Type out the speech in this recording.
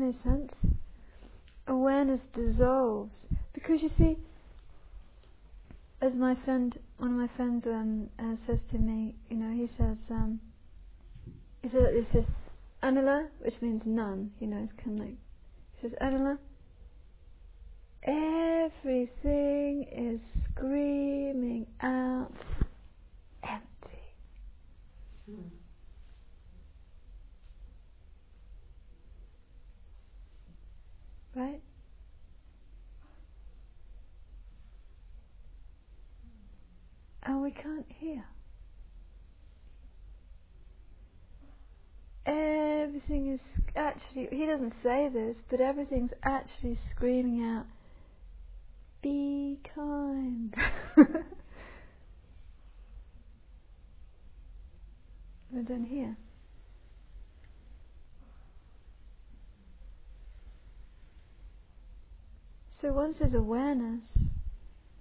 make sense? Awareness dissolves. Because you see, as one of my friends says to me, he says Anula, which means none, it's kind of like, he says, Anula, everything is screaming out empty. Right? And we can't hear. Everything is actually, he doesn't say this, but everything's actually screaming out, be kind. We don't hear. So once there's awareness,